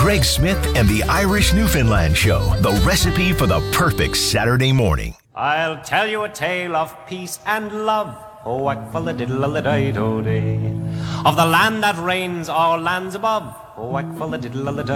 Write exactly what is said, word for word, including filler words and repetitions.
Greg Smith and the Irish Newfoundland Show, the recipe for the perfect Saturday morning. I'll tell you a tale of peace and love, oh, whack for the diddle of the day, oh, day. Of the land that reigns all lands above, oh, whack for the diddle of the day,